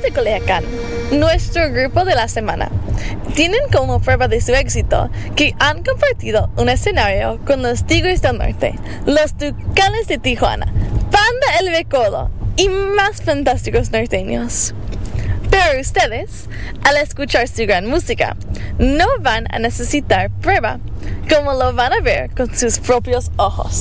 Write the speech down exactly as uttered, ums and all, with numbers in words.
de Culiacán, nuestro grupo de la semana. Tienen como prueba de su éxito que han compartido un escenario con los Tigres del Norte, los Tucanes de Tijuana, Banda El Recodo y más fantásticos norteños. Pero ustedes, al escuchar su gran música, no van a necesitar prueba, como lo van a ver con sus propios ojos.